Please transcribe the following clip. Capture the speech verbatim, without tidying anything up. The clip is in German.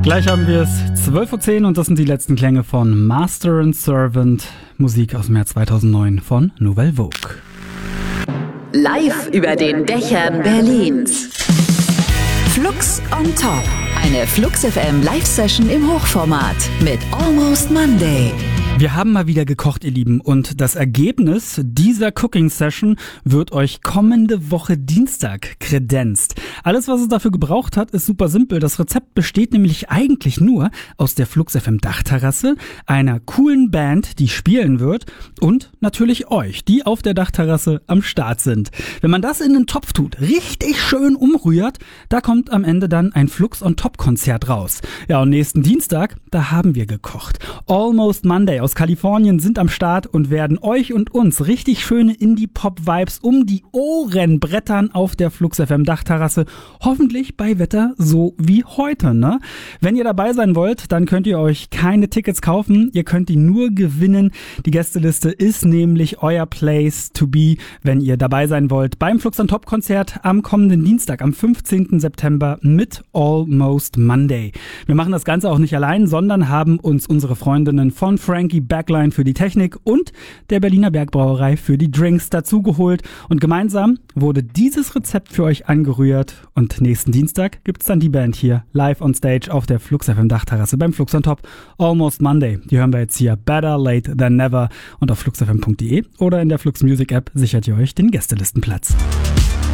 Gleich haben wir es zwölf Uhr zehn und das sind die letzten Klänge von Master and Servant, Musik aus dem Jahr zweitausendneun von Nouvelle Vogue. Live über den Dächern Berlins. Flux on Top. Eine Flux F M Live-Session im Hochformat mit Almost Monday. Wir haben mal wieder gekocht, ihr Lieben, und das Ergebnis dieser Cooking-Session wird euch kommende Woche Dienstag kredenzt. Alles, was es dafür gebraucht hat, ist super simpel. Das Rezept besteht nämlich eigentlich nur aus der Flux F M Dachterrasse, einer coolen Band, die spielen wird, und natürlich euch, die auf der Dachterrasse am Start sind. Wenn man das in den Topf tut, richtig schön umrührt, da kommt am Ende dann ein Flux on Top Konzert raus. Ja, und nächsten Dienstag, da haben wir gekocht. Almost Monday aus Kalifornien sind am Start und werden euch und uns richtig schöne Indie-Pop-Vibes um die Ohren brettern auf der Flux F M Dachterrasse. Hoffentlich bei Wetter so wie heute, ne? Wenn ihr dabei sein wollt, dann könnt ihr euch keine Tickets kaufen. Ihr könnt die nur gewinnen. Die Gästeliste ist nämlich euer Place to be, wenn ihr dabei sein wollt beim Flux on Top Konzert am kommenden Dienstag, am fünfzehnten September mit Almost Monday. Wir machen das Ganze auch nicht allein, sondern haben uns unsere Freundinnen von Frankie Backline für die Technik und der Berliner Bergbrauerei für die Drinks dazugeholt. Und gemeinsam wurde dieses Rezept für euch angerührt. Und nächsten Dienstag gibt's dann die Band hier live on stage auf der Flux F M Dachterrasse beim Flux on Top. Almost Monday. Die hören wir jetzt hier. Better late than never. Und auf flux f m punkt d e oder in der Flux Music App sichert ihr euch den Gästelistenplatz.